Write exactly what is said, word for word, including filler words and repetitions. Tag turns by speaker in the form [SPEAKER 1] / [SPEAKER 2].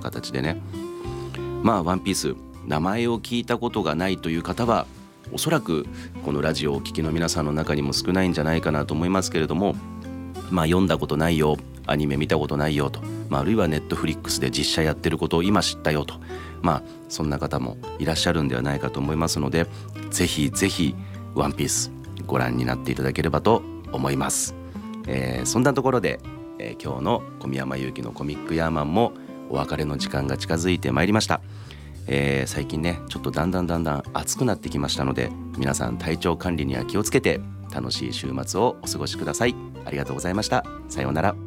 [SPEAKER 1] 形でね、まあワンピース名前を聞いたことがないという方はおそらくこのラジオをお聞きの皆さんの中にも少ないんじゃないかなと思いますけれども、まあ読んだことないよ、アニメ見たことないよと、まあ、あるいはネットフリックスで実写やってることを今知ったよと、まあそんな方もいらっしゃるんではないかと思いますので、ぜひぜひワンピースご覧になっていただければと思います。えー、そんなところで、えー、今日の小宮山雄貴のコミックヤーマンもお別れの時間が近づいてまいりました。えー、最近ねちょっとだんだんだんだん暑くなってきましたので、皆さん体調管理には気をつけて楽しい週末をお過ごしください。ありがとうございました。さようなら。